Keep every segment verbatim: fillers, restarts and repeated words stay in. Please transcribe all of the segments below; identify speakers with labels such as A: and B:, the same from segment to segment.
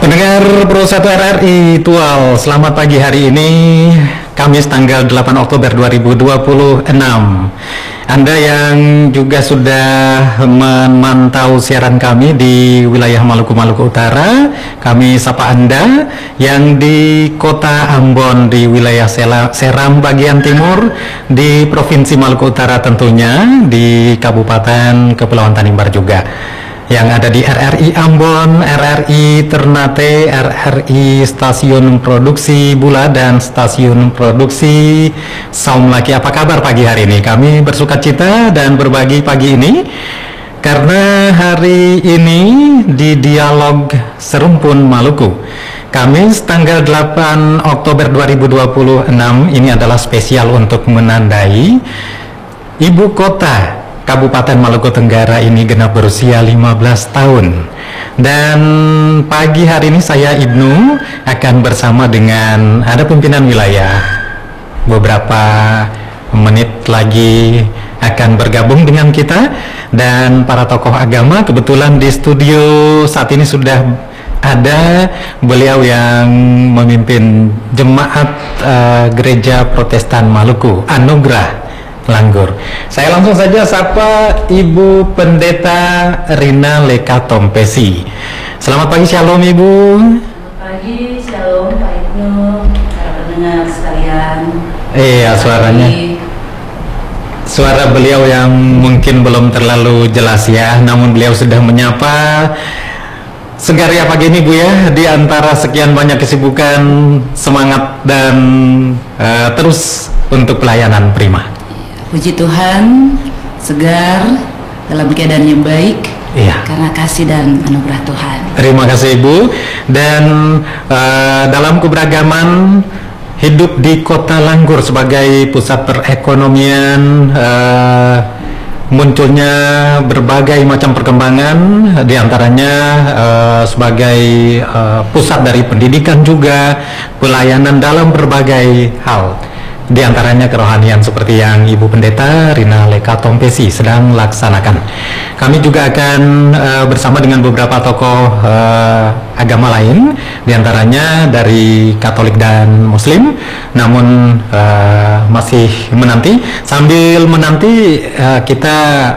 A: Pendengar Pro satu R R I Tual, selamat pagi hari ini, Kamis tanggal delapan Oktober dua ribu dua puluh enam. Anda yang juga sudah memantau siaran kami di wilayah Maluku, Maluku Utara, kami sapa Anda yang di kota Ambon, di wilayah Seram bagian timur, di Provinsi Maluku Utara tentunya, di Kabupaten Kepulauan Tanimbar juga. Yang ada di R R I Ambon, R R I Ternate, R R I Stasiun Produksi Bula, dan Stasiun Produksi Saum Laki. Apa kabar pagi hari ini? Kami bersukacita dan berbagi pagi ini karena hari ini di Dialog Serumpun Maluku, Kamis tanggal delapan Oktober dua ribu dua puluh enam, ini adalah spesial untuk menandai Ibu Kota Kabupaten Maluku Tenggara ini genap berusia lima belas tahun. Dan pagi hari ini saya Ibnu akan bersama dengan ada pimpinan wilayah, beberapa menit lagi akan bergabung dengan kita, dan para tokoh agama. Kebetulan di studio saat ini sudah ada beliau yang memimpin jemaat uh, Gereja Protestan Maluku, Anugerah Langgur. Saya langsung saja sapa Ibu Pendeta Rina Leka Tompesi. Selamat pagi, shalom Ibu.
B: Selamat pagi, shalom Pak Ibnu, para pendengar sekalian.
A: Iya, suaranya. Suara beliau yang mungkin belum terlalu jelas ya, namun beliau sudah menyapa. Segar ya pagi ini Bu ya, di antara sekian banyak kesibukan, semangat dan uh, terus untuk pelayanan prima.
B: Puji Tuhan, segar, dalam keadaan yang baik, iya, karena kasih dan anugerah Tuhan.
A: Terima kasih Ibu. Dan uh, dalam keberagaman hidup di Kota Langgur sebagai pusat perekonomian, uh, munculnya berbagai macam perkembangan, diantaranya uh, sebagai uh, pusat dari pendidikan juga, pelayanan dalam berbagai hal. Di antaranya kerohanian seperti yang Ibu Pendeta Rina Leka Tompesi sedang laksanakan. Kami juga akan uh, bersama dengan beberapa tokoh uh, agama lain, di antaranya dari Katolik dan Muslim. Namun uh, masih menanti, sambil menanti uh, kita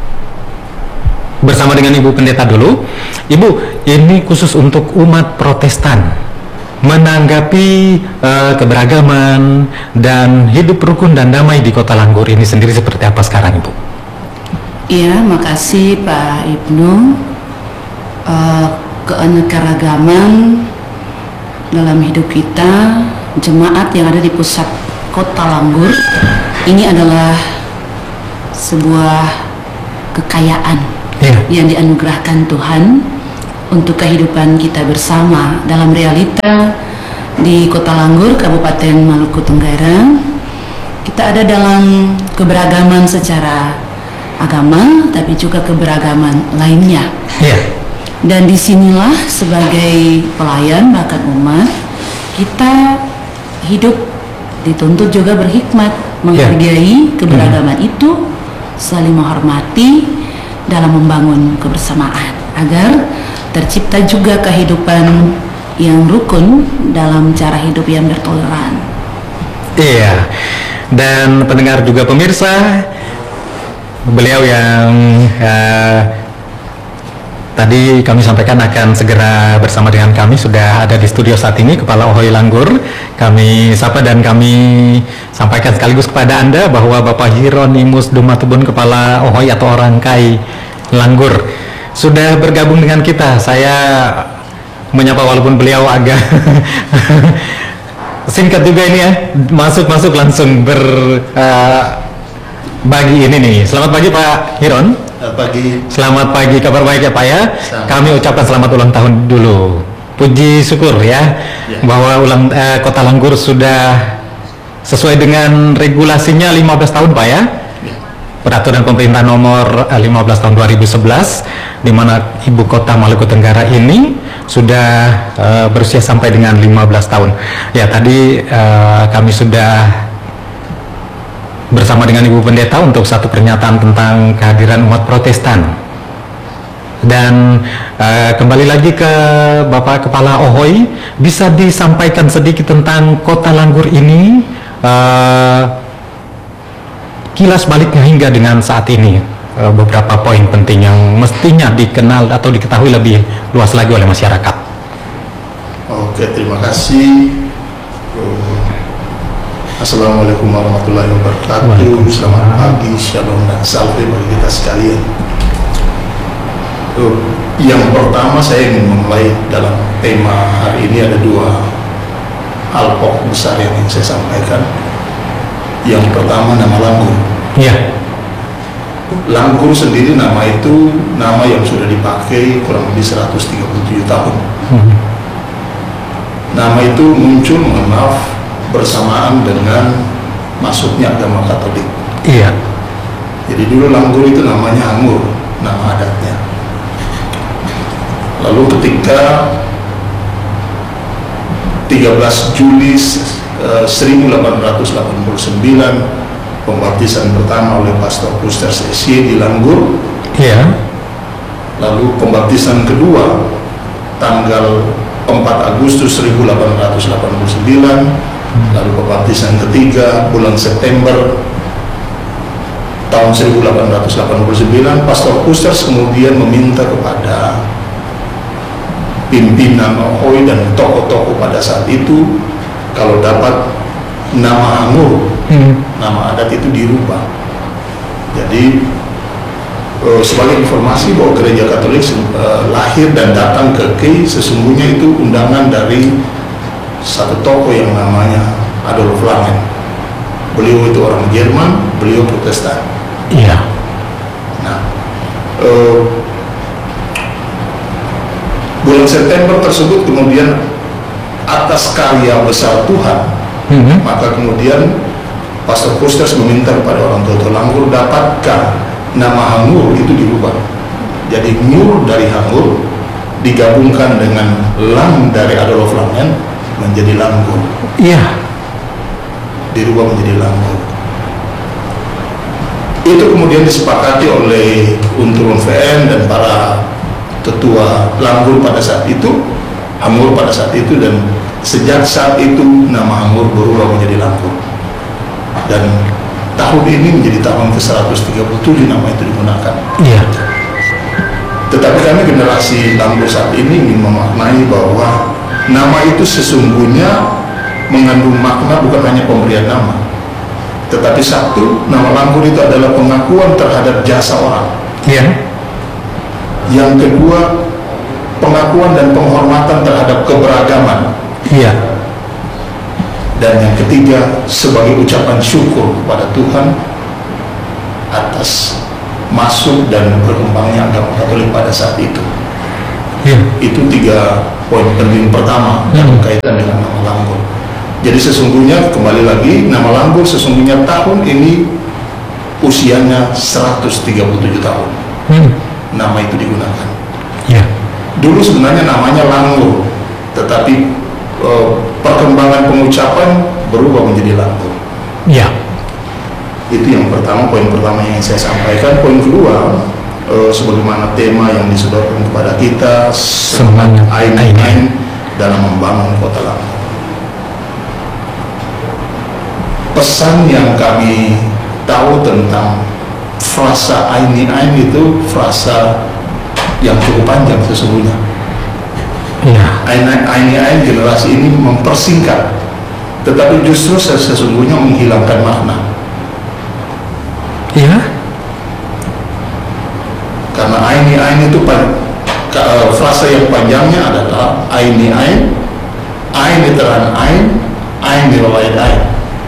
A: bersama dengan Ibu Pendeta dulu. Ibu, ini khusus untuk umat Protestan, menanggapi uh, keberagaman dan hidup rukun dan damai di Kota Langgur ini sendiri seperti apa sekarang Ibu?
B: Iya, makasih Pak Ibnu. Uh, keanekaragaman dalam hidup kita, jemaat yang ada di pusat Kota Langgur, ini adalah sebuah kekayaan, yeah, yang dianugerahkan Tuhan untuk kehidupan kita bersama dalam realita di Kota Langgur, Kabupaten Maluku Tenggara. Kita ada dalam keberagaman secara agama, tapi juga keberagaman lainnya. Yeah. Dan disinilah sebagai pelayan bahkan umat, kita hidup dituntut juga berhikmat, menghargai yeah. keberagaman mm. itu, saling menghormati dalam membangun kebersamaan, agar tercipta juga kehidupan yang rukun dalam cara hidup yang bertoleran.
A: Iya, dan pendengar juga pemirsa, beliau yang uh, tadi kami sampaikan akan segera bersama dengan kami sudah ada di studio saat ini, Kepala Ohoi Langgur. Kami sapa dan kami sampaikan sekaligus kepada Anda bahwa Bapak Hieronimus Dumatubun, Kepala Ohoi atau Orangkai Langgur, sudah bergabung dengan kita. Saya menyapa walaupun beliau agak singkat juga ini ya, masuk-masuk langsung berbagi uh, ini nih. Selamat pagi Pak Hiron.
C: Selamat pagi.
A: Selamat pagi, kabar baik ya Pak ya.
C: Selamat.
A: Kami ucapkan selamat ulang tahun dulu. Puji syukur ya, ya. bahwa ulang uh, Kota Langgur sudah sesuai dengan regulasinya lima belas tahun Pak ya. Peraturan pemerintah nomor lima belas tahun dua ribu sebelas, di mana Ibu Kota Maluku Tenggara ini sudah uh, berusia sampai dengan lima belas tahun. Ya, tadi uh, kami sudah bersama dengan Ibu Pendeta untuk satu pernyataan tentang kehadiran umat Protestan Dan uh, kembali lagi ke Bapak Kepala Ohoi, bisa disampaikan sedikit tentang Kota Langgur ini, uh, kilas baliknya hingga dengan saat ini, uh, beberapa poin penting yang mestinya dikenal atau diketahui lebih luas lagi oleh masyarakat.
C: Oke, terima kasih. Assalamualaikum warahmatullahi wabarakatuh. Selamat pagi, shalom dan salam bagi kita sekalian. Yang pertama saya ingin memulai dalam tema hari ini ada dua hal pokok besar yang ingin saya sampaikan. Yang pertama nama Langgur.
A: Ya.
C: Langgur sendiri nama itu nama yang sudah dipakai kurang lebih seratus tiga puluh tujuh tahun. Hmm. Nama itu muncul, mohon maaf, bersamaan dengan masuknya agama Katolik.
A: Iya.
C: Jadi dulu Langgur itu namanya Hangur, nama adatnya. Lalu ketika tiga belas Juli seribu delapan ratus delapan puluh sembilan pembaptisan pertama oleh Pastor Puster S Y di Langgur.
A: Iya.
C: Lalu pembaptisan kedua tanggal empat Agustus seribu delapan ratus delapan puluh sembilan. Lalu pembaptisan ketiga bulan September tahun seribu delapan ratus delapan puluh sembilan. Pastor Puster kemudian meminta kepada pimpinan Ohoi dan tokoh-tokoh pada saat itu kalau dapat nama Hangur, hmm. nama adat itu dirubah. Jadi uh, sebagai informasi bahwa gereja Katolik uh, lahir dan datang ke Kei sesungguhnya itu undangan dari satu tokoh yang namanya Adolf Langen. Beliau itu orang Jerman, beliau Protestan.
A: Iya.
C: Nah, uh, bulan September tersebut kemudian atas karya besar Tuhan, mm-hmm. maka kemudian Pastor Pustes meminta kepada orang tua Langgur dapatkan nama Hangur itu dirubah. Jadi Nur dari Hangur digabungkan dengan Lang dari Adolf Langen menjadi Langgur.
A: Iya.
C: Dirubah menjadi Langgur. Itu kemudian disepakati oleh Unturun V N dan para ketua Langgur pada saat itu, Hangur pada saat itu, dan sejak saat itu nama Hangur berubah menjadi Langgur. Dan tahun ini menjadi tahun ke seratus tiga puluh tujuh nama itu digunakan.
A: Iya.
C: Tetapi kami generasi Langgur saat ini ingin memaknai bahwa nama itu sesungguhnya mengandung makna bukan hanya pemberian nama, tetapi satu, nama Langgur itu adalah pengakuan terhadap jasa orang.
A: Iya.
C: Yang kedua, pengakuan dan penghormatan terhadap keberagaman.
A: Iya.
C: Dan yang ketiga, sebagai ucapan syukur kepada Tuhan atas masuk dan berkembangnya agama Katolik pada saat itu.
A: Iya.
C: Itu tiga poin penting pertama yang berkaitan dengan nama Langgur. Jadi sesungguhnya kembali lagi nama Langgur sesungguhnya tahun ini usianya seratus tiga puluh tujuh tahun. Hmm. Nama itu digunakan.
A: Ya.
C: Dulu sebenarnya namanya Langgur, tetapi e, perkembangan pengucapan berubah menjadi Langgur.
A: Ya.
C: Itu yang pertama, poin pertama yang ingin saya sampaikan. Poin kedua, e, sebagaimana tema yang disodorkan kepada kita, semangat Ain-Ain dalam membangun kota Langgur. Pesan yang kami tahu tentang frasa Ain-Ain itu frasa yang cukup panjang sesungguhnya.
A: Ya.
C: Ain-Ain generasi ini mempersingkat, tetapi justru sesungguhnya menghilangkan makna.
A: Ya.
C: Karena Ain-Ain itu frasa yang panjangnya adalah Ain-Ain, Ain literan Ain, Ain riwayat Ain.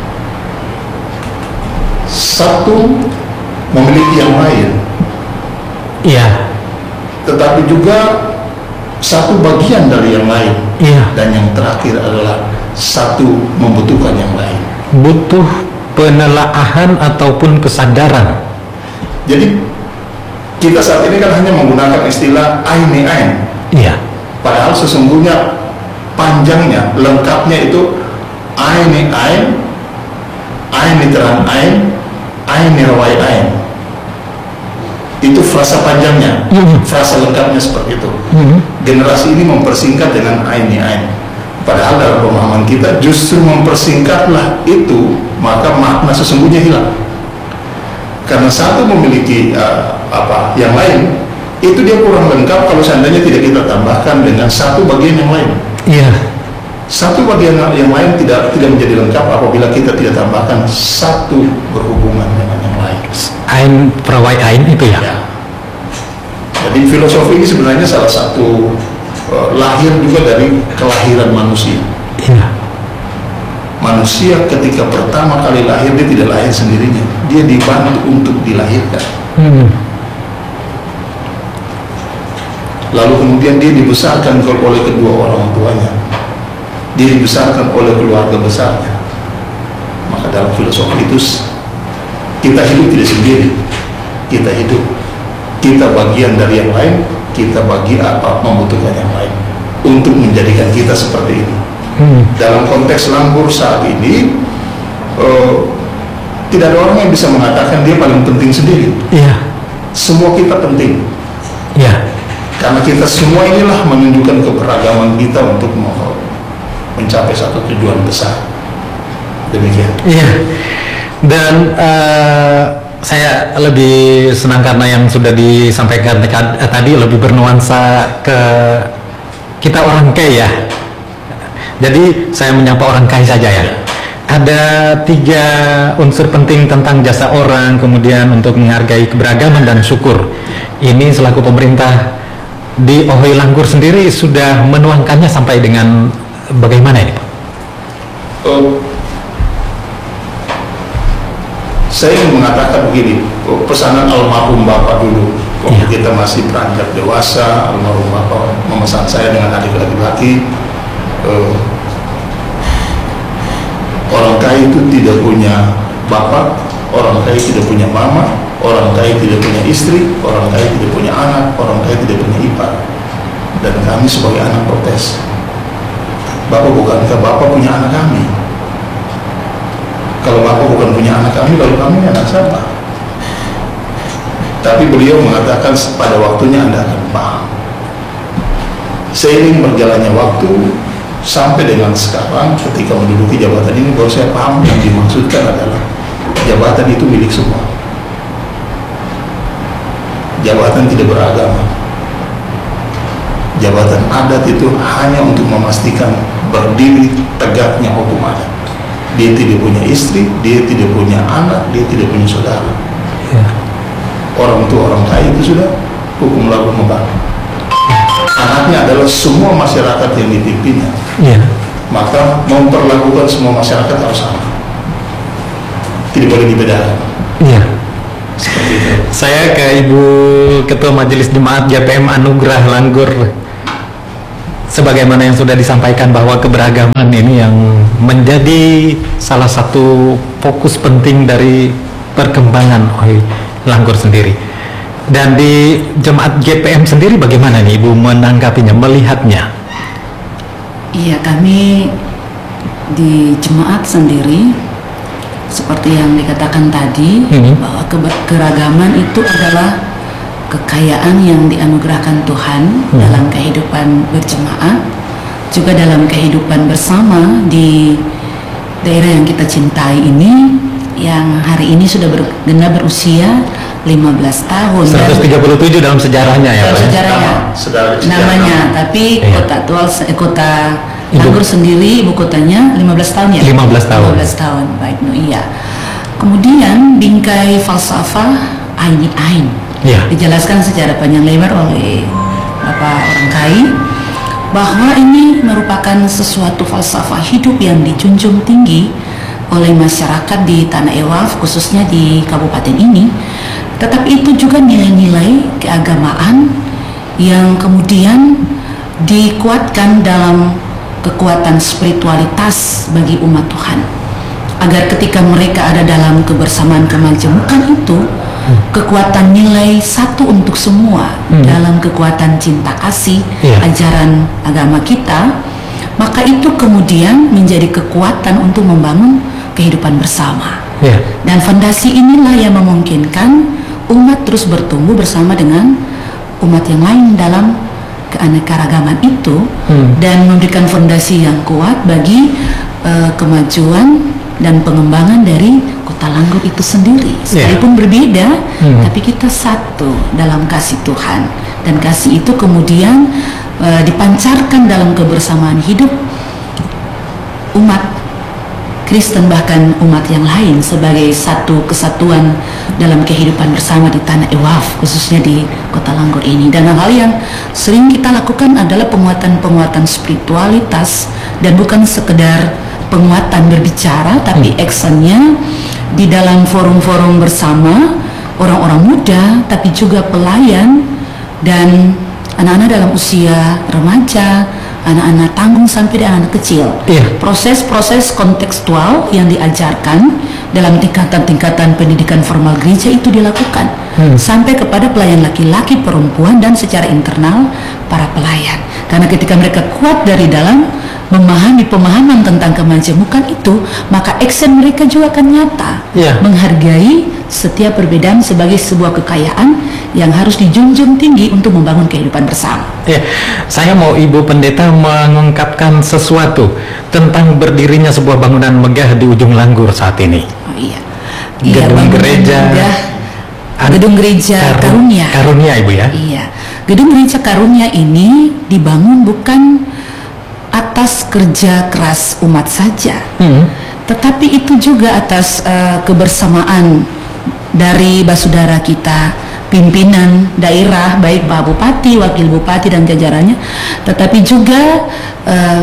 C: Satu memiliki yang lain.
A: Iya.
C: Tetapi juga satu bagian dari yang lain.
A: Iya.
C: Dan yang terakhir adalah satu membutuhkan yang lain.
A: Butuh penelaahan ataupun kesadaran.
C: Jadi kita saat ini kan hanya menggunakan istilah Ain-Ain.
A: Iya.
C: Padahal sesungguhnya panjangnya, lengkapnya itu Ain-Ain, Ain literan Ain, Ain riwayat Ain. Itu frasa panjangnya, mm-hmm. frasa lengkapnya seperti itu. Mm-hmm. Generasi ini mempersingkat dengan aini ain. Padahal dalam pemahaman kita justru mempersingkatlah itu, maka makna sesungguhnya hilang. Karena satu memiliki uh, apa yang lain, itu dia kurang lengkap kalau seandainya tidak kita tambahkan dengan satu bagian yang lain. Iya. Yeah. Satu bagian yang lain tidak tidak menjadi lengkap apabila kita tidak tambahkan satu berhubungan dengan yang lain.
A: Ain perawai ain itu ya. Ya.
C: Jadi filosofi ini sebenarnya salah satu uh, lahir juga dari kelahiran manusia. Iya. Manusia ketika pertama kali lahir dia tidak lahir sendirinya, dia dibantu untuk dilahirkan. Hmm. Lalu kemudian dia dibesarkan oleh kedua orang tuanya, dia dibesarkan oleh keluarga besarnya. Maka dalam filosofi itu kita hidup tidak sendiri, kita hidup, kita bagian dari yang lain, kita bagi apa membutuhkan yang lain untuk menjadikan kita seperti ini. Hmm. Dalam konteks Langgur saat ini, uh, tidak ada orang yang bisa mengatakan dia paling penting sendiri. Yeah. Semua kita penting. Yeah. Karena kita semua inilah menunjukkan keberagaman kita untuk mencapai satu tujuan besar. Demikian.
A: Iya. Yeah. Dan uh, saya lebih senang karena yang sudah disampaikan tadi lebih bernuansa ke kita orang kaya. Jadi saya menyapa orang kaya saja ya. Ada tiga unsur penting tentang jasa orang, kemudian untuk menghargai keberagaman dan syukur. Ini selaku pemerintah di Ohoy Langgur sendiri sudah menuangkannya sampai dengan bagaimana ini Pak?
C: Oh. Saya ingin mengatakan begini, pesanan almarhum Bapak dulu waktu ya. Kita masih beranjak dewasa, almarhum Bapak memesan saya dengan adik laki-laki, uh, orang kaya itu tidak punya bapak, orang kaya tidak punya mama, orang kaya tidak punya istri, orang kaya tidak punya anak, orang kaya tidak punya ipar. Dan kami sebagai anak protes, Bapak bukankah Bapak punya anak kami? Kalau Bapak bukan punya anak kami, lalu kami anak siapa? Tapi beliau mengatakan pada waktunya Anda akan paham. Seiring berjalannya waktu sampai dengan sekarang, ketika menduduki jabatan ini, baru saya paham yang dimaksudkan adalah jabatan itu milik semua. Jabatan tidak beragama. Jabatan adat itu hanya untuk memastikan berdiri tegaknya hukum adat. Dia tidak punya istri, dia tidak punya anak, dia tidak punya saudara. Ya. Orang tua orang kaya itu sudah hukum laku membantu. Anaknya adalah semua masyarakat yang dipimpinnya. Ya. Maka memperlakukan semua masyarakat harus sama. Tidak boleh dibedakan.
A: Iya. Seperti itu. Saya ke Ibu Ketua Majelis Jemaat J P M Anugerah Langgur. Sebagaimana yang sudah disampaikan bahwa keberagaman ini yang menjadi salah satu fokus penting dari perkembangan Ohoy Langgur sendiri. Dan di Jemaat J P M sendiri bagaimana nih Ibu menanggapinya, melihatnya?
B: Iya, kami di jemaat sendiri seperti yang dikatakan tadi, hmm. bahwa keberagaman itu adalah kekayaan yang dianugerahkan Tuhan hmm. dalam kehidupan berjemaat, juga dalam kehidupan bersama di daerah yang kita cintai ini, yang hari ini sudah genap berusia lima belas tahun.
A: seratus tiga puluh tujuh dalam sejarahnya ya Pak?
B: Sejarahnya, namanya, tapi iya. kota Tual, kota Langgur sendiri, ibu kotanya lima belas tahun ya?
A: lima belas tahun.
B: lima belas tahun, baik, no, iya. Kemudian bingkai falsafah Aini Ain. Ya. Dijelaskan secara panjang lebar oleh Bapak Orang Kai bahwa ini merupakan sesuatu falsafah hidup yang dijunjung tinggi oleh masyarakat di Tanah Ewaf, khususnya di kabupaten ini. Tetapi itu juga nilai-nilai keagamaan yang kemudian dikuatkan dalam kekuatan spiritualitas bagi umat Tuhan, agar ketika mereka ada dalam kebersamaan kemajemukan itu, kekuatan nilai satu untuk semua hmm. dalam kekuatan cinta kasih, yeah. ajaran agama kita, maka itu kemudian menjadi kekuatan untuk membangun kehidupan bersama. Yeah. Dan fondasi inilah yang memungkinkan umat terus bertumbuh bersama dengan umat yang lain dalam keanekaragaman itu, hmm. dan memberikan fondasi yang kuat bagi uh, kemajuan dan pengembangan dari Kota Langgur itu sendiri. Sekalipun yeah. berbeda, hmm. tapi kita satu dalam kasih Tuhan, dan kasih itu kemudian uh, dipancarkan dalam kebersamaan hidup umat Kristen, bahkan umat yang lain, sebagai satu kesatuan dalam kehidupan bersama di tanah Ewaf, khususnya di Kota Langgur ini. Dan hal yang sering kita lakukan adalah penguatan-penguatan spiritualitas, dan bukan sekedar penguatan berbicara, tapi actionnya di dalam forum-forum bersama orang-orang muda, tapi juga pelayan dan anak-anak dalam usia remaja, anak-anak tanggung sampai dengan anak kecil. Yeah. Proses-proses kontekstual yang diajarkan dalam tingkatan-tingkatan pendidikan formal gereja itu dilakukan hmm. sampai kepada pelayan laki-laki, perempuan, dan secara internal para pelayan. Karena ketika mereka kuat dari dalam memahami pemahaman tentang kemajemukan itu, maka action mereka juga akan nyata, yeah. menghargai setiap perbedaan sebagai sebuah kekayaan yang harus dijunjung tinggi untuk membangun kehidupan bersama.
A: Ya, saya mau Ibu Pendeta mengungkapkan sesuatu tentang berdirinya sebuah bangunan megah di ujung Langgur saat ini.
B: Oh iya,
A: gedung
B: iya,
A: gereja,
B: megah, gedung gereja Kar Karunia.
A: Karunia, Ibu ya.
B: Iya, gedung gereja Karunia ini dibangun bukan atas kerja keras umat saja, hmm. tetapi itu juga atas uh, kebersamaan dari basudara kita, pimpinan daerah, baik Pak Bupati, Wakil Bupati, dan jajarannya, tetapi juga uh,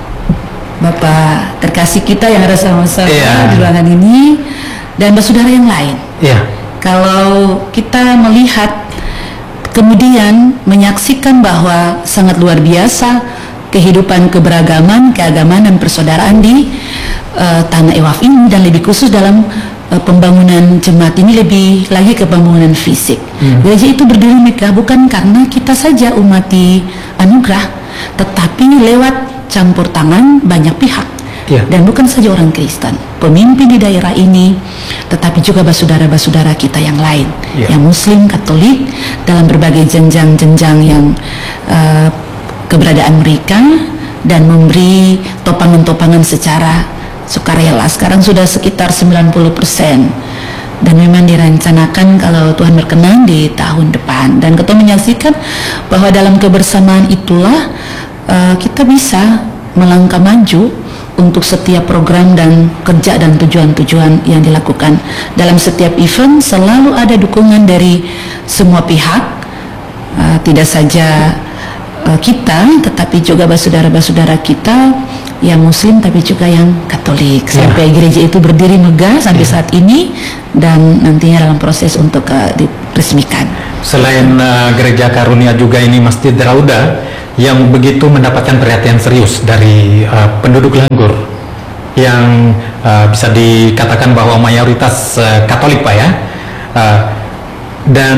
B: Bapak terkasih kita yang ada sama-sama yeah. di ruangan ini, dan basudara yang lain. Yeah. Kalau kita melihat kemudian menyaksikan bahwa sangat luar biasa kehidupan keberagaman, keagamaan, dan persaudaraan di uh, tanah Ewaf ini, dan lebih khusus dalam uh, pembangunan jemaat ini, lebih lagi ke pembangunan fisik. Hmm. Gereja itu berdiri megah bukan karena kita saja umat di anugerah, tetapi lewat campur tangan banyak pihak. Yeah. Dan bukan saja orang Kristen, pemimpin di daerah ini, tetapi juga basudara-basudara kita yang lain, yeah. yang Muslim, Katolik, dalam berbagai jenjang-jenjang yang uh, keberadaan mereka, dan memberi topangan-topangan secara sukarela. Sekarang sudah sekitar sembilan puluh persen, dan memang direncanakan kalau Tuhan berkenan di tahun depan. Dan kita menyaksikan bahwa dalam kebersamaan itulah uh, kita bisa melangkah maju untuk setiap program dan kerja dan tujuan-tujuan yang dilakukan. Dalam setiap event selalu ada dukungan dari semua pihak, uh, tidak saja kita, tetapi juga basudara-basudara kita yang Muslim, tapi juga yang Katolik, ya. Sampai gereja itu berdiri megah sampai ya. saat ini, dan nantinya dalam proses untuk uh, diresmikan.
A: Selain uh, gereja Karunia, juga ini Masjid Rauda yang begitu mendapatkan perhatian serius dari uh, penduduk Langgur, yang uh, bisa dikatakan bahwa mayoritas uh, Katolik, Pak ya, uh, dan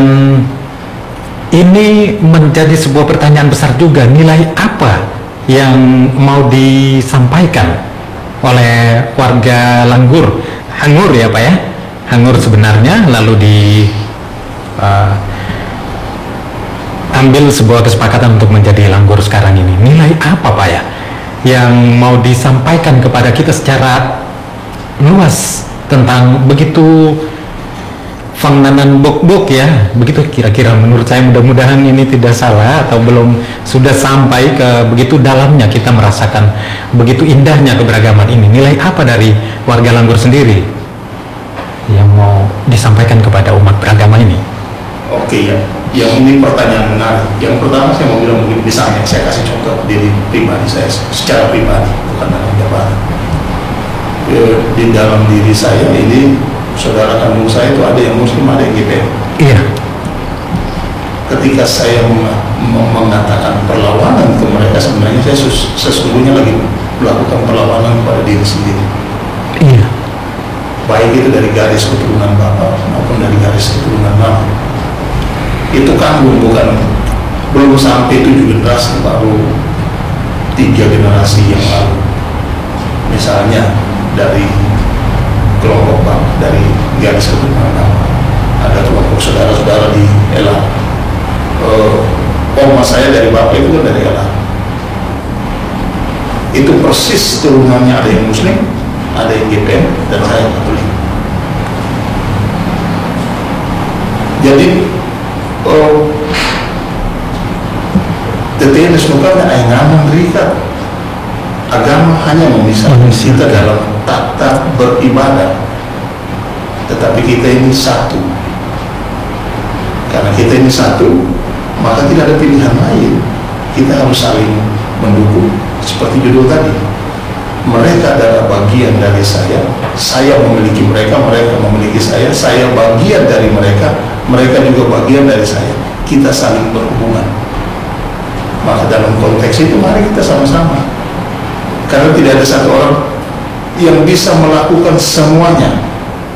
A: ini menjadi sebuah pertanyaan besar juga, nilai apa yang mau disampaikan oleh warga Langgur, Hangur ya Pak ya, Hangur sebenarnya, lalu di uh, ambil sebuah kesepakatan untuk menjadi Langgur sekarang ini. Nilai apa Pak ya yang mau disampaikan kepada kita secara luas tentang begitu Fangnanan Bok-Bok ya, begitu kira-kira menurut saya, mudah-mudahan ini tidak salah atau belum sudah sampai ke begitu dalamnya kita merasakan begitu indahnya keberagaman ini. Nilai apa dari warga Langgur sendiri yang mau disampaikan kepada umat beragama ini?
C: Oke ya, yang ini pertanyaan menarik. Yang pertama saya mau bilang, mungkin misalnya saya kasih contoh diri pribadi saya secara pribadi, bukan dalam jabatan. Di dalam diri saya ini, saudara kandung saya itu ada yang Muslim, ada yang G P M.
A: Iya.
C: Ketika saya mengatakan perlawanan ke mereka, sebenarnya saya ses sesungguhnya lagi melakukan perlawanan kepada diri sendiri.
A: Iya.
C: Baik itu dari garis keturunan bapak maupun dari garis keturunan mama. Itu kandung, bukan belum sampai tujuh generasi, baru tiga generasi yang lalu. Misalnya dari kelompok bang, dari garis keturunan bang, ada kelompok saudara-saudara di Elang. Uh, oma saya dari bapak itu dari Elang. Itu persis turunannya, ada yang Muslim, ada yang G P M, dan saya Katolik. Jadi uh, Teteh Nesnukanya ayang berikat agama hanya memisahkan kita dalam tata beribadah, tetapi kita ini satu. Karena kita ini satu, maka tidak ada pilihan lain. Kita harus saling mendukung. Seperti judul tadi, mereka adalah bagian dari saya, saya memiliki mereka, mereka memiliki saya, saya bagian dari mereka, mereka juga bagian dari saya. Kita saling berhubungan. Maka dalam konteks itu mari kita sama-sama, karena tidak ada satu orang yang bisa melakukan semuanya.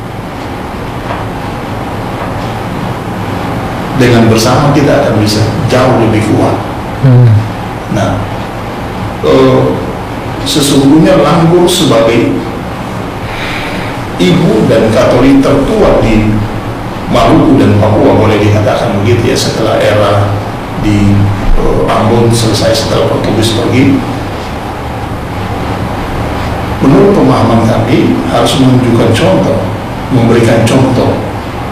C: Dengan bersama kita akan bisa jauh lebih kuat. hmm. Nah, uh, sesungguhnya Langgur sebagai ibu dan Katolik tertua di Maluku dan Papua, boleh dikatakan begitu ya, setelah era di uh, Ambon selesai, setelah Portugis pergi. Menurut pemahaman kami harus menunjukkan contoh, memberikan contoh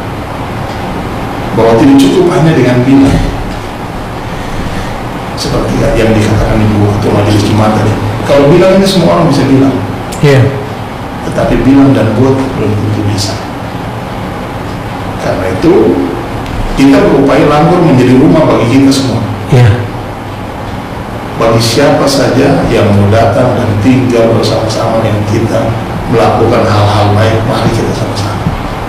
C: bahwa tidak cukup hanya dengan bilang, seperti yang dikatakan Ibu Ketua Majelis Jemaat tadi. Kalau bilang ini semua orang bisa bilang, yeah. Tetapi bilang dan buat belum tentu bisa. Karena itu kita berupaya Langgur menjadi rumah bagi kita semua. Yeah. Bagi siapa saja yang mau datang dan tinggal bersama-sama dengan kita, melakukan hal-hal baik, mari kita sama-sama.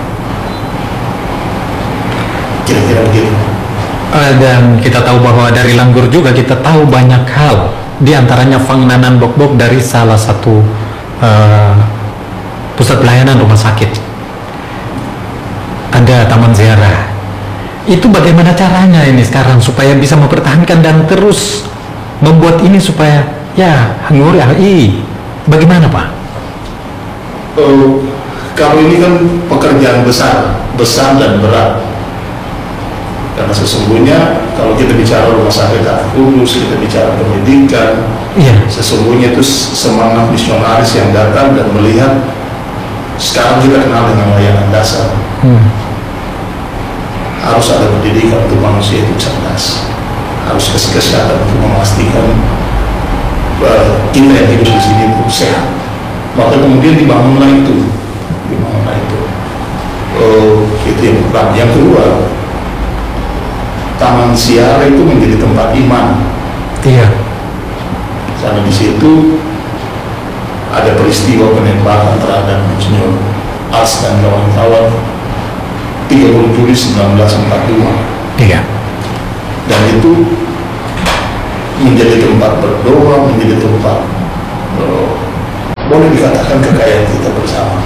C: Kira-kira begitu.
A: Uh, dan kita tahu bahwa dari Langgur juga kita tahu banyak hal, di antaranya Fangnanan Bok-Bok dari salah satu uh, pusat pelayanan rumah sakit, ada taman ziarah. Itu bagaimana caranya ini sekarang supaya bisa mempertahankan dan terus membuat ini supaya ya Nguri R I, bagaimana Pak?
C: Uh, kalau ini kan pekerjaan besar, besar dan berat. Karena sesungguhnya kalau kita bicara rumah sakit Kudus, kita bicara pendidikan, iya. Sesungguhnya itu semangat misionaris yang datang dan melihat. Sekarang kita kenal dengan layanan dasar. hmm. Harus ada pendidikan untuk manusia itu cerdas, harus kesehatan untuk memastikan uh, kita yang hidup di sini itu sehat. Maka kemudian dibangunlah itu, dibangunlah itu. Uh, itu yang pertama. Yang kedua, Taman Siara itu menjadi tempat iman.
A: Iya.
C: Karena di situ ada peristiwa penembakan terhadap Insinyur As dan kawan-kawan tiga puluh Juli seribu sembilan ratus empat puluh dua.
A: Iya.
C: Dan itu menjadi tempat berdoa, menjadi tempat uh, boleh dikatakan kekayaan kita bersama.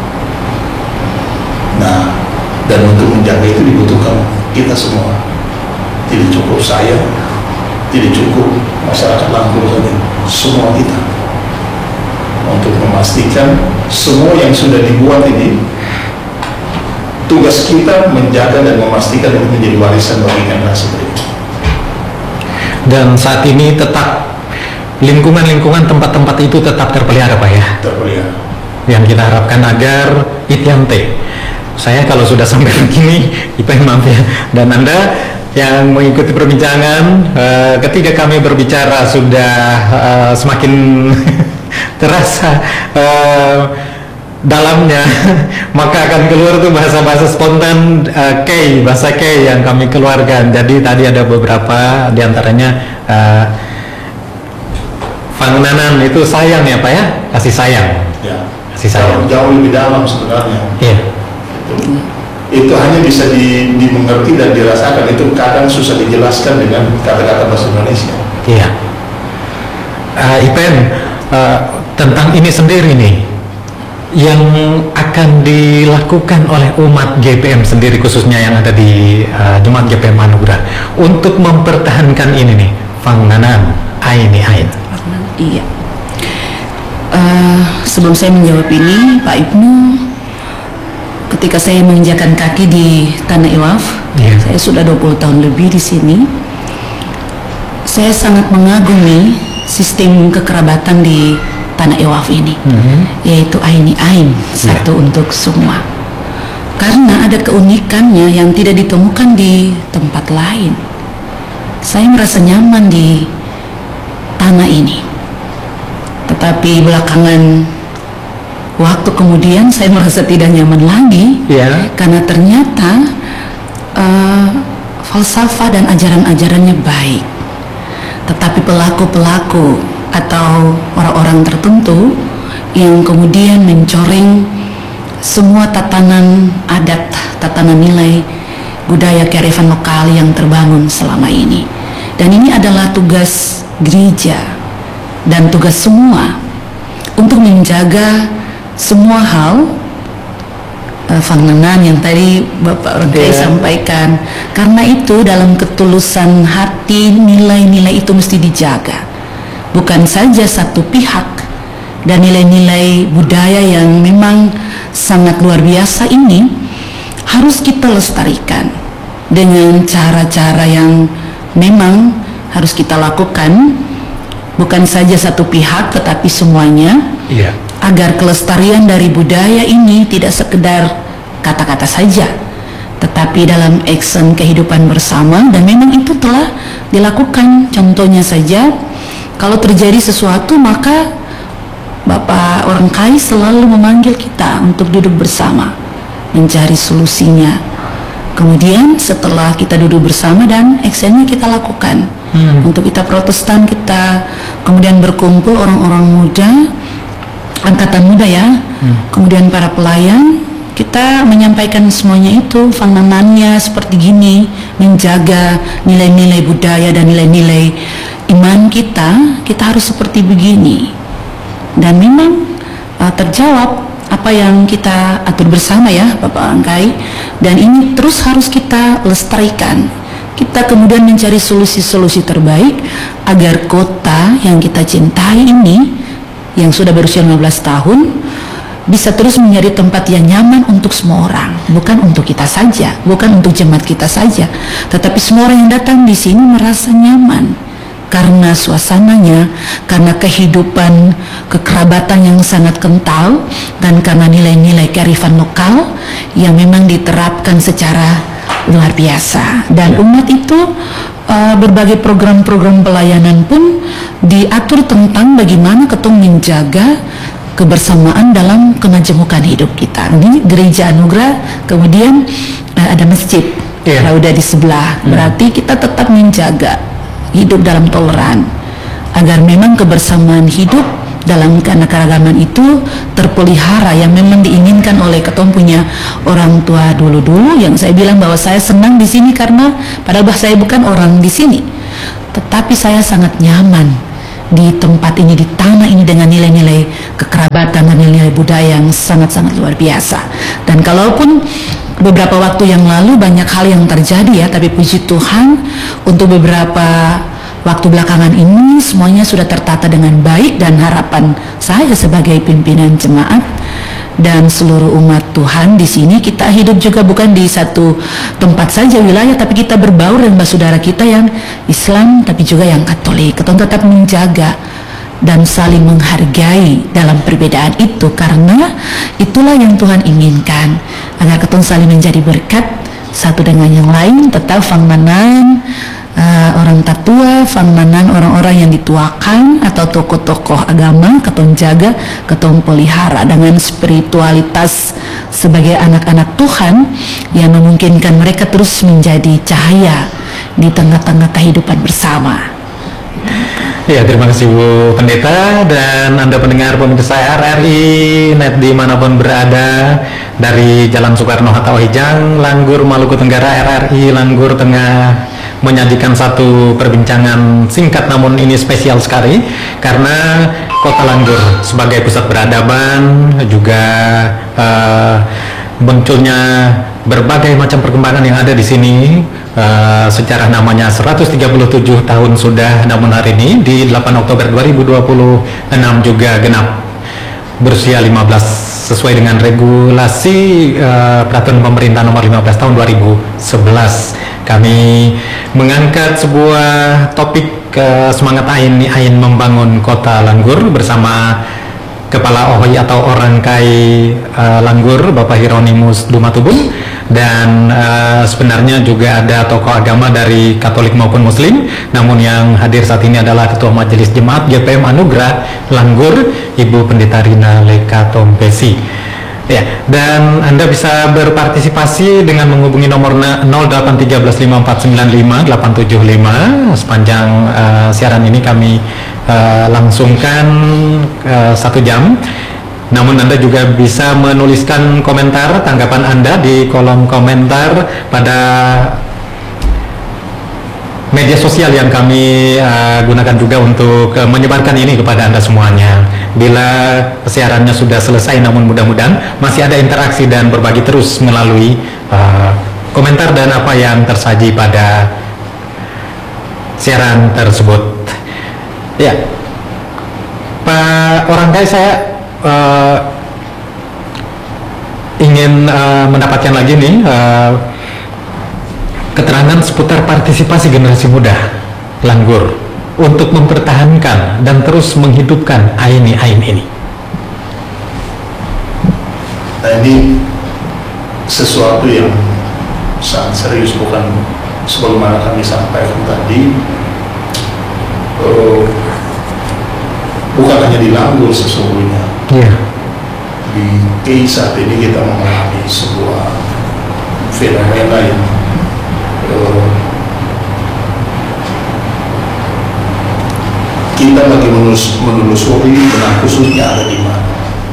C: Nah, dan untuk menjaga itu dibutuhkan kita semua. Tidak cukup saya, tidak cukup masyarakat Langgur saja, semua kita, untuk memastikan semua yang sudah dibuat ini, tugas kita menjaga dan memastikan itu menjadi warisan bagi generasi berikutnya.
A: Dan saat ini tetap lingkungan-lingkungan tempat-tempat itu tetap terpelihara Pak ya?
C: Terpelihara.
A: Yang kita harapkan agar Ityante, saya kalau sudah sampai begini, Ipeng maaf ya, dan Anda yang mengikuti perbincangan, uh, ketika kami berbicara sudah uh, semakin terasa uh, dalamnya, maka akan keluar tuh bahasa-bahasa spontan uh, K, bahasa K yang kami keluarkan. Jadi tadi ada beberapa diantaranya uh, Fangnanan itu sayang ya Pak ya, kasih sayang.
C: Ya.
A: Kasih sayang.
C: Jauh, jauh lebih dalam sebenarnya.
A: Iya.
C: Itu. Itu hanya bisa di, dimengerti dan dirasakan. Itu kadang susah dijelaskan dengan kata-kata bahasa Indonesia.
A: Iya. Uh, Ipen, uh, tentang ini sendiri nih, yang akan dilakukan oleh umat G P M sendiri, khususnya yang ada di uh, Jemaat G P M Anugerah, untuk mempertahankan ini nih, Fangnanan Aini Ain.
B: Iya. Uh, sebelum saya menjawab ini, Pak Ibnu, ketika saya menginjakan kaki di Tanah Iwaf, yeah. saya sudah dua puluh tahun lebih di sini. Saya sangat mengagumi sistem kekerabatan di Tanah Iwaf ini, mm-hmm. yaitu Aini Ain, satu yeah. untuk semua. Karena ada keunikannya yang tidak ditemukan di tempat lain. Saya merasa nyaman di tanah ini. Tetapi belakangan waktu kemudian saya merasa tidak nyaman lagi, yeah. karena ternyata uh, falsafah dan ajaran-ajarannya baik, tetapi pelaku-pelaku atau orang-orang tertentu yang kemudian mencoreng semua tatanan adat, tatanan nilai budaya kearifan lokal yang terbangun selama ini. Dan ini adalah tugas gereja dan tugas semua untuk menjaga semua hal uh, Fangnanan yang tadi Bapak Rogai yeah. sampaikan. Karena itu dalam ketulusan hati nilai-nilai itu mesti dijaga, bukan saja satu pihak. Dan nilai-nilai budaya yang memang sangat luar biasa ini harus kita lestarikan dengan cara-cara yang memang harus kita lakukan, bukan saja satu pihak tetapi semuanya, yeah. agar kelestarian dari budaya ini tidak sekedar kata-kata saja, tetapi dalam action kehidupan bersama. Dan memang itu telah dilakukan. Contohnya saja, kalau terjadi sesuatu maka Bapak orang Kai selalu memanggil kita untuk duduk bersama mencari solusinya. Kemudian setelah kita duduk bersama dan actionnya kita lakukan. hmm. Untuk kita Protestan, kita kemudian berkumpul orang-orang muda, angkatan muda ya, hmm. kemudian para pelayan, kita menyampaikan semuanya itu, Fangnanannya seperti gini, menjaga nilai-nilai budaya dan nilai-nilai iman kita, kita harus seperti begini. Dan memang uh, terjawab apa yang kita atur bersama ya Bapak Angkai, dan ini terus harus kita lestarikan. Kita kemudian mencari solusi-solusi terbaik agar kota yang kita cintai ini, yang sudah berusia lima belas tahun, bisa terus menjadi tempat yang nyaman untuk semua orang, bukan untuk kita saja, bukan untuk jemaat kita saja, tetapi semua orang yang datang di sini merasa nyaman karena suasananya, karena kehidupan kekerabatan yang sangat kental, dan karena nilai-nilai kearifan lokal yang memang diterapkan secara luar biasa. Dan umat itu uh, berbagai program-program pelayanan pun diatur tentang bagaimana ketong menjaga kebersamaan dalam kemajemukan hidup kita. Ini gereja anugerah, kemudian uh, ada masjid yeah. Rauda di sebelah. hmm. Berarti kita tetap menjaga hidup dalam toleran, agar memang kebersamaan hidup dalam keanekaragaman itu terpelihara, yang memang diinginkan oleh ketong punya orang tua dulu-dulu. Yang saya bilang bahwa saya senang di sini karena padahal saya bukan orang di sini, tetapi saya sangat nyaman di tempat ini, di tanah ini, dengan nilai-nilai kekerabatan dan nilai-nilai budaya yang sangat-sangat luar biasa. Dan kalaupun beberapa waktu yang lalu banyak hal yang terjadi ya, tapi puji Tuhan untuk beberapa waktu belakangan ini semuanya sudah tertata dengan baik. Dan harapan saya sebagai pimpinan jemaat dan seluruh umat Tuhan di sini, kita hidup juga bukan di satu tempat saja wilayah, tapi kita berbaur dengan saudara kita yang Islam tapi juga yang Katolik. Kita tetap menjaga dan saling menghargai dalam perbedaan itu, karena itulah yang Tuhan inginkan, agar kita saling menjadi berkat satu dengan yang lain. Tetap Fangnanan uh, orang tatua, Fangnanan orang-orang yang dituakan atau tokoh-tokoh agama, ketong jaga, ketong pelihara dengan spiritualitas sebagai anak-anak Tuhan yang memungkinkan mereka terus menjadi cahaya di tengah-tengah kehidupan bersama.
A: Ya, terima kasih Bu Pendeta dan Anda pendengar pemirsa R R I Net dimanapun berada, dari Jalan Soekarno-Hatta Ohijang, Langgur, Maluku Tenggara. R R I Langgur tengah menyajikan satu perbincangan singkat, namun ini spesial sekali karena Kota Langgur sebagai pusat peradaban juga uh, munculnya berbagai macam perkembangan yang ada di sini. Uh, sejarah namanya seratus tiga puluh tujuh tahun sudah, namun hari ini di delapan Oktober dua ribu dua puluh enam juga genap berusia lima belas sesuai dengan regulasi uh, peraturan pemerintah nomor lima belas tahun dua ribu sebelas. Kami mengangkat sebuah topik uh, semangat Ain Ain membangun kota Langgur bersama Kepala O H I atau Orangkai uh, Langgur, Bapak Hieronymus Dumatubun, dan uh, sebenarnya juga ada tokoh agama dari Katolik maupun Muslim, namun yang hadir saat ini adalah Ketua Majelis Jemaat G P M Anugerah Langgur, Ibu Pendeta Rina Leka Tompesi. Ya, dan Anda bisa berpartisipasi dengan menghubungi nomor nol delapan tiga lima empat sembilan lima delapan tujuh lima. Sepanjang uh, siaran ini kami uh, langsungkan uh, satu jam. Namun Anda juga bisa menuliskan komentar tanggapan Anda di kolom komentar pada media sosial yang kami uh, gunakan juga untuk uh, menyebarkan ini kepada Anda semuanya. Bila siarannya sudah selesai, namun mudah-mudahan masih ada interaksi dan berbagi terus melalui uh, komentar dan apa yang tersaji pada siaran tersebut. Ya, Pak Orangkai, saya uh, ingin uh, mendapatkan lagi nih uh, keterangan seputar partisipasi generasi muda Langgur untuk mempertahankan dan terus menghidupkan Aini Ain ini.
C: Nah, ini sesuatu yang sangat serius, bukan sebagaimana kami sampaikan tadi, uh, bukan hanya di Langgur sesungguhnya.
A: Yeah.
C: Di K I saat ini kita mengalami sebuah fenomena yang uh, kita lagi menelus, menelusuri benang khususnya ada di mana.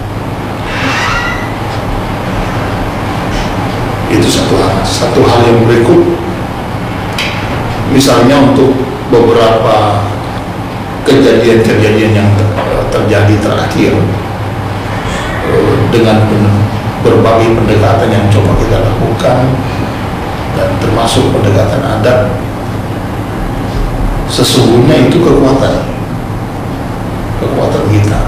C: Itu satu hal. Satu hal yang berikut, misalnya untuk beberapa kejadian-kejadian yang ter, terjadi terakhir uh, dengan berbagai pendekatan yang coba kita lakukan dan termasuk pendekatan adat, sesungguhnya itu kekuatan kekuatan kita.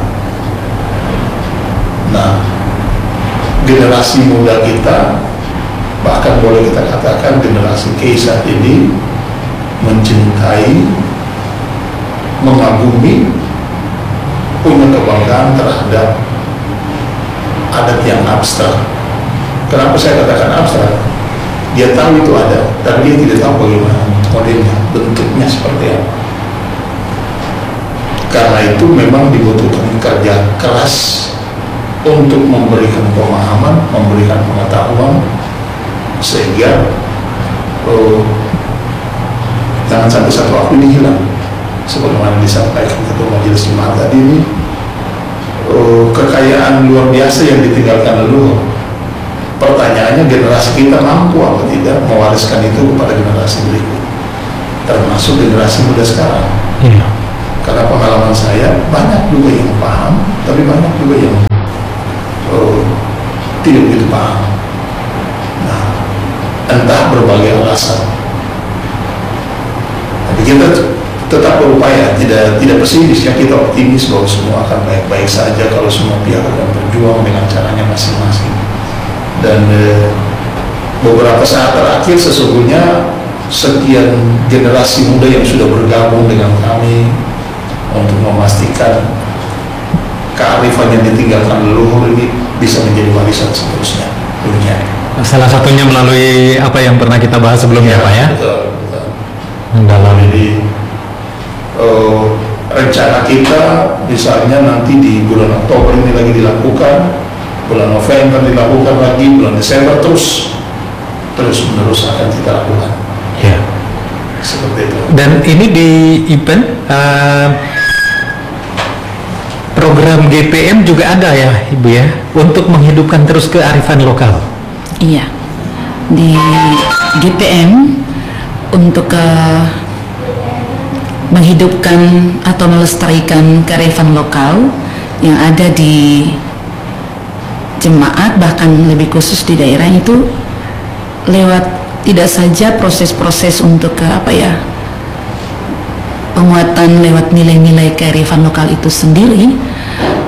C: Nah, generasi muda kita, bahkan boleh kita katakan generasi K I saat ini, mencintai, mengagumi, punya kebanggaan terhadap adat yang abstrak. Kenapa saya katakan abstrak? Dia tahu itu ada, tapi dia tidak tahu bagaimana modelnya, bentuknya seperti apa. Karena itu memang dibutuhkan kerja keras untuk memberikan pemahaman, memberikan pengetahuan, sehingga oh, jangan sampai satu waktu ini hilang. Sebagaimana disampaikan Ketua Majelis Jemaat tadi ini, oh, kekayaan luar biasa yang ditinggalkan leluhur. Pertanyaannya, generasi kita mampu atau tidak mewariskan itu kepada generasi berikut, termasuk generasi muda sekarang.
A: Yeah.
C: Karena pengalaman saya, banyak juga yang paham, tapi banyak juga yang oh, tidak begitu paham. Nah, entah berbagai alasan. Tapi kita tetap berupaya, tidak tidak pesimis, ya, kita optimis bahwa semua akan baik-baik saja kalau semua pihak akan berjuang dengan caranya masing-masing. Dan eh, beberapa saat terakhir sesungguhnya sekian generasi muda yang sudah bergabung dengan kami untuk memastikan kearifan yang ditinggalkan leluhur ini bisa menjadi warisan seterusnya dunia.
A: Salah satunya melalui apa yang pernah kita bahas sebelumnya, ya, Pak, ya?
C: Betul, betul.
A: Dalam
C: Jadi uh, rencana kita misalnya nanti di bulan Oktober ini lagi dilakukan, bulan November dilakukan lagi, bulan Desember terus terus menerus akan kita lakukan.
A: Ya.
C: Seperti itu. Dan
A: ini di event uh, program G P M juga ada ya, Ibu, ya, untuk menghidupkan terus kearifan lokal.
B: Iya, di G P M untuk uh, menghidupkan atau melestarikan kearifan lokal yang ada di jemaat, bahkan lebih khusus di daerah itu, lewat tidak saja proses-proses untuk ke apa ya penguatan lewat nilai-nilai kearifan lokal itu sendiri,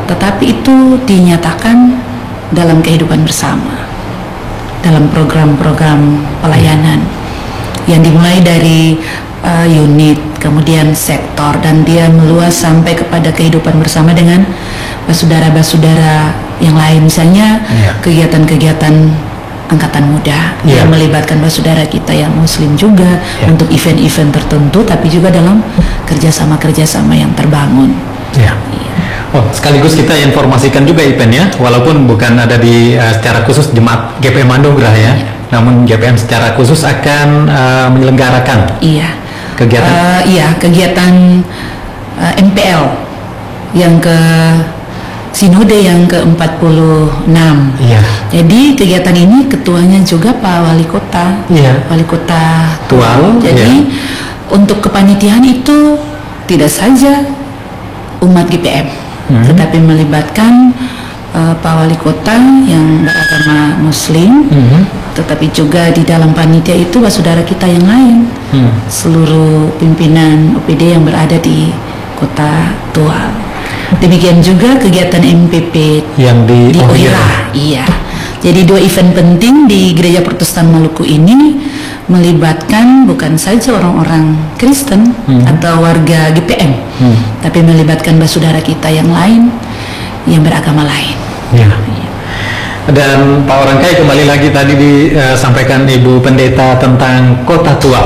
B: tetapi itu dinyatakan dalam kehidupan bersama, dalam program-program pelayanan yang dimulai dari uh, unit, kemudian sektor, dan dia meluas sampai kepada kehidupan bersama dengan basudara-basudara yang lain, misalnya yeah. kegiatan-kegiatan angkatan muda yeah. yang melibatkan basudara kita yang muslim juga yeah. untuk event-event tertentu, tapi juga dalam kerjasama-kerjasama yang terbangun.
A: Yeah. Yeah. Oh, sekaligus kita informasikan juga event ya, walaupun bukan ada di uh, secara khusus Jemaat G P M Anugerah ya, yeah. namun G P M secara khusus akan uh, menyelenggarakan
B: iya
A: kegiatan
B: uh, iya kegiatan uh, M P L yang ke Sinode yang ke empat puluh enam.
A: Iya.
B: Jadi kegiatan ini ketuanya juga Pak Wali Kota.
A: Iya.
B: Wali Kota
A: Tual.
B: Jadi iya. untuk kepanitiaan itu tidak saja umat G P M, hmm. tetapi melibatkan uh, Pak Wali Kota yang beragama Muslim, hmm. tetapi juga di dalam panitia itu saudara kita yang lain, hmm. seluruh pimpinan O P D yang berada di Kota Tual. Demikian juga kegiatan M P P
A: yang di,
B: di Ohira. Iya. Jadi dua event penting di Gereja Protestan Maluku ini melibatkan bukan saja orang-orang Kristen hmm. atau warga G P M, hmm. tapi melibatkan saudara kita yang lain yang beragama lain.
A: Ya. Iya. Dan Pak Orangkai, kembali lagi tadi disampaikan Ibu Pendeta tentang Kota Tua,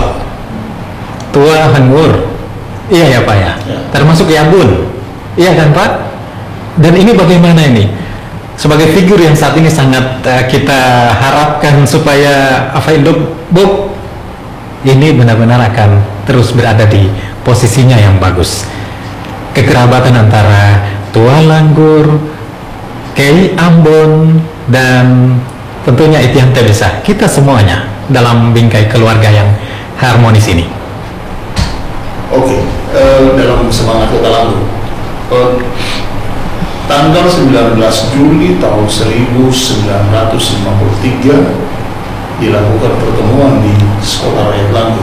A: Tua Hangur. Iya ya Pak ya. ya. Termasuk Yabun. Iya kan Pak? Dan ini bagaimana ini? Sebagai figur yang saat ini sangat uh, kita harapkan supaya apa itu Bu, ini benar-benar akan terus berada di posisinya yang bagus. Kekerabatan antara Tua Langgur, Kei Ambon, dan tentunya Itian Tebesa, kita semuanya dalam bingkai keluarga yang harmonis ini.
C: Oke, uh, dalam semangat Kota Langgur, Uh, tanggal sembilan belas Juli tahun seribu sembilan ratus lima puluh tiga dilakukan pertemuan di Sekolah Rakyat Langgur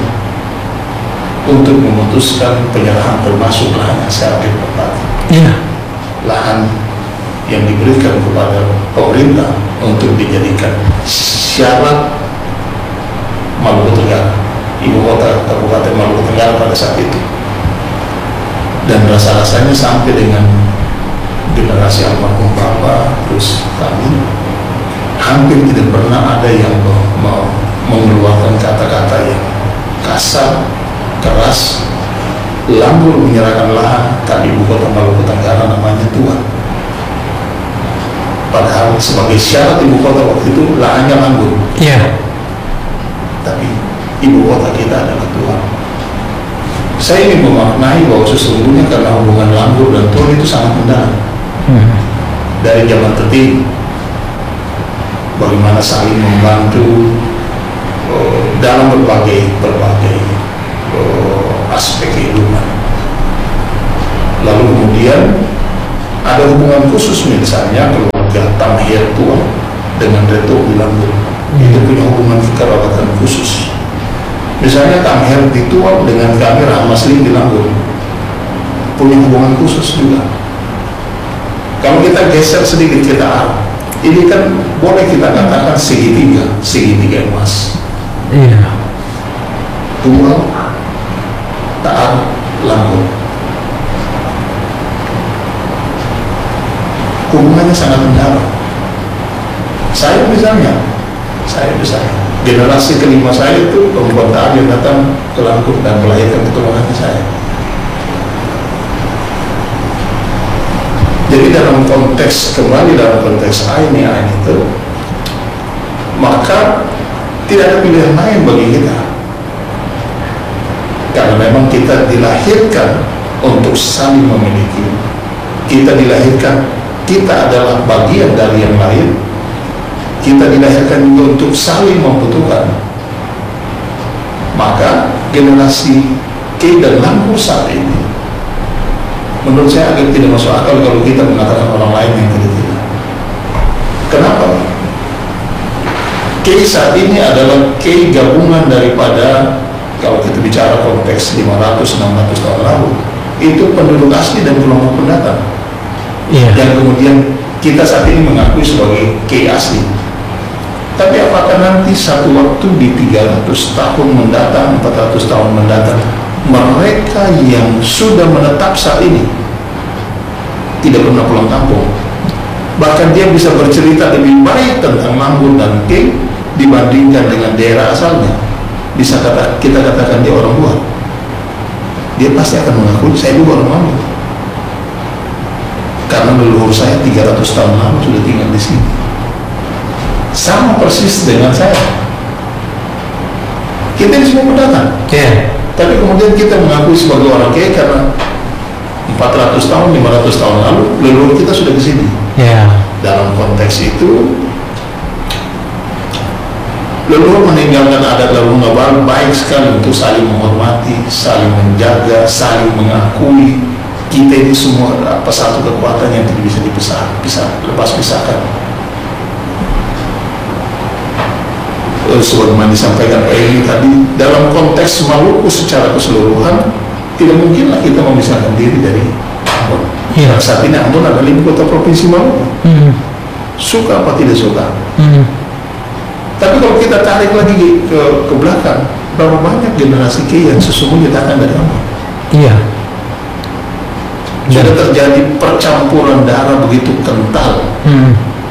C: untuk memutuskan penyerahan termasuk lahan yang secara bertepati.
A: Yeah.
C: Lahan yang diberikan kepada pemerintah untuk dijadikan syarat Maluku Tenggara, ibu kota Kabupaten Maluku Tenggara pada saat itu. Dan rasa-rasanya sampai dengan generasi almarhum Bapak terus kami hampir tidak pernah ada yang mau mengeluarkan kata-kata yang kasar, keras. Langgur menyerahkan lahan tak ibu kota Maluku Tenggara namanya Tua, padahal sebagai syarat ibu kota waktu itu lahannya Langgur.
A: Iya. Yeah.
C: Tapi ibu kota kita adalah Tua. Saya ingin memaknai bahwa sesungguhnya karena hubungan Langgur dan Tua itu sangat mendalam. Hmm. Dari zaman tertib, bagaimana saling membantu uh, dalam berbagai berbagai uh, aspek kehidupan. Lalu kemudian ada hubungan khusus, misalnya keluarga Tamhir Tua dengan Reto di Langgur, hmm. itu punya hubungan kekerabatan khusus. Misalnya Tamher di Tua dengan kami Rahmaslim di Langgur punya hubungan khusus juga. Kalau kita geser sedikit kita arah, ini kan boleh kita katakan segitiga, segitiga emas.
A: Iya.
C: Tua, Taat, Langgur. Hubungannya sangat mendalam. Saya misalnya, saya misalnya. Generasi kelima saya itu perempuan Taat yang datang ke Langgur dan melahirkan keturunan saya. Jadi dalam konteks, kembali dalam konteks Aini Ain itu, maka tidak ada pilihan lain bagi kita, karena memang kita dilahirkan untuk saling memiliki. Kita dilahirkan, kita adalah bagian dari yang lain. Kita dilahirkan juga untuk saling membutuhkan. Maka generasi Kei dan Langgur saat ini, menurut saya agak tidak masuk akal kalau kita mengatakan orang lain yang tidak. Kenapa? Kei saat ini adalah Kei gabungan daripada, kalau kita bicara konteks lima ratus enam ratus tahun lalu, itu penduduk asli dan kelompok pendatang. yeah. yang kemudian kita saat ini mengakui sebagai kiai asli. Tapi apakah nanti satu waktu di tiga ratus tahun mendatang, empat ratus tahun mendatang, mereka yang sudah menetap saat ini tidak pernah pulang kampung, bahkan dia bisa bercerita lebih baik tentang Mambun dan Keng dibandingkan dengan daerah asalnya, bisa kata, kita katakan dia orang luar, dia pasti akan mengakui saya juga orang Mambun karena leluhur saya tiga ratus tahun lalu sudah tinggal di sini. Sama persis dengan saya. Kita ini semua pendatang. Yeah. Tapi kemudian kita mengakui sebagai orang kaya karena empat ratus tahun, lima ratus tahun lalu leluhur kita sudah di sini. Yeah. Dalam konteks itu, leluhur meninggalkan adat lalu baru baik sekali untuk saling menghormati, saling menjaga, saling mengakui. Kita ini semua apa satu kekuatan yang tidak bisa dipisah, pisah, lepas pisahkan. Sebagaimana disampaikan Pak Edi tadi, dalam konteks Maluku secara keseluruhan tidak mungkinlah kita memisahkan diri dari Ambon. Ya. Saat ini Ambon adalah ibu kota provinsi Maluku. Hmm. Suka apa tidak suka. Hmm. Tapi kalau kita tarik lagi ke, ke belakang, berapa banyak generasi Kiai yang sesungguhnya datang dari Ambon? Iya. Sudah terjadi percampuran darah begitu kental. Hmm.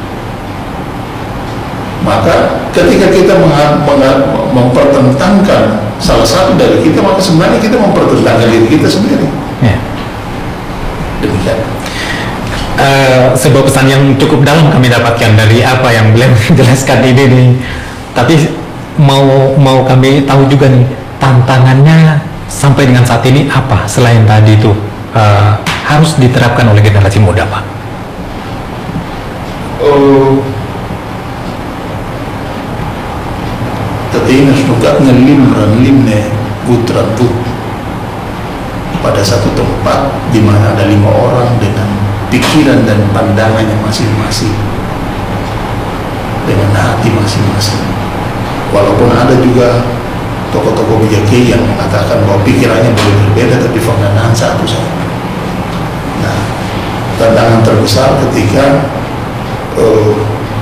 C: Maka ketika kita mempertentangkan salah satu dari kita, maka sebenarnya kita mempertentangkan diri kita sendiri. Ya. Demikian.
A: Uh, sebuah pesan yang cukup dalam kami dapatkan dari apa yang beliau jelaskan ini nih. Tapi mau mau kami tahu juga nih tantangannya sampai dengan saat ini apa selain tadi itu uh, harus diterapkan oleh generasi muda, Pak?
C: Oh. Tetinas nukatnya limran limne putran put pada satu tempat di mana ada lima orang dengan pikiran dan pandangannya masing-masing, dengan hati masing-masing. Walaupun ada juga tokoh-tokoh bijaki yang mengatakan bahwa pikirannya boleh berbeda tapi fakta satu saja. Nah, tantangan terbesar ketika uh,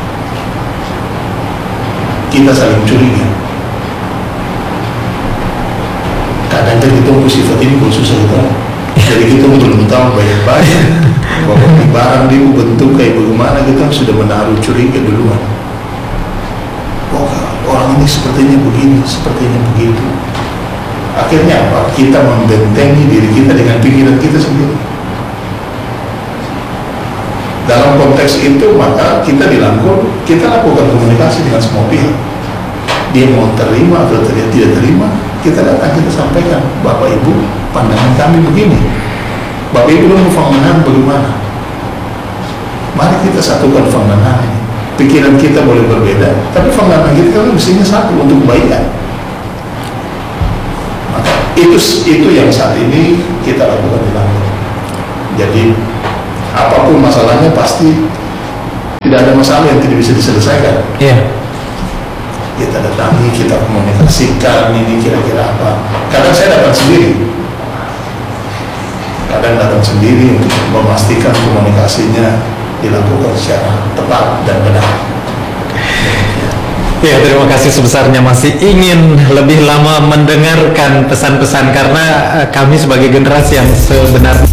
C: kita saling curiga. Kadang kita tunggu sifat ini pun susah kita. Jadi kita belum tahu banyak-banyak bahwa di barang dia bentuk kayak bagaimana, kita sudah menaruh curiga duluan. Oh, orang ini sepertinya begini, sepertinya begitu. Akhirnya apa? Kita membentengi diri kita dengan pikiran kita sendiri. Dalam konteks itu maka kita dilangkul, kita lakukan komunikasi dengan semua pihak. Dia mau terima atau tidak, tidak terima, kita datang, kita sampaikan, Bapak Ibu, pandangan kami begini. Bapak Ibu mau pandangan bagaimana? Mari kita satukan pandangan ini. Pikiran kita boleh berbeda, tapi pandangan kita kan mestinya satu untuk kebaikan. Maka itu itu yang saat ini kita lakukan di Langkul. Jadi apapun masalahnya pasti tidak ada masalah yang tidak bisa diselesaikan. Iya. Yeah. Kita datangi, kita komunikasikan ini kira-kira apa. Kadang saya datang sendiri, kadang datang sendiri untuk memastikan komunikasinya dilakukan secara tepat dan benar.
A: Ya, terima kasih sebesarnya. Masih ingin lebih lama mendengarkan pesan-pesan karena kami sebagai generasi yang sebenarnya.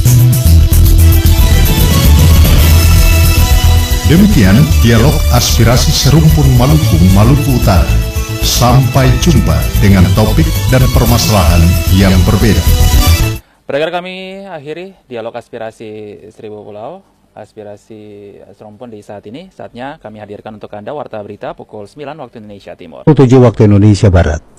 D: Demikian dialog aspirasi serumpun Maluku, Maluku Utara. Sampai jumpa dengan topik dan permasalahan yang berbeda.
E: Pendengar, kami akhiri dialog aspirasi Seribu Pulau, aspirasi serumpun di saat ini. Saatnya kami hadirkan untuk Anda Warta Berita pukul sembilan waktu Indonesia Timur.
D: tujuh waktu Indonesia Barat.